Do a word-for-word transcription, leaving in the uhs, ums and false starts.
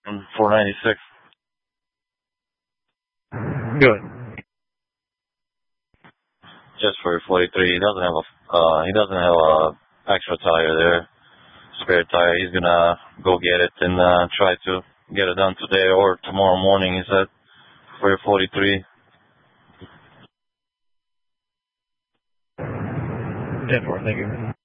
four ninety-six. Good. Just for forty-three. He doesn't have a uh, he doesn't have a extra tire there, spare tire. He's gonna go get it and uh, try to get it done today or tomorrow morning. He said for forty-three. ten four, thank you.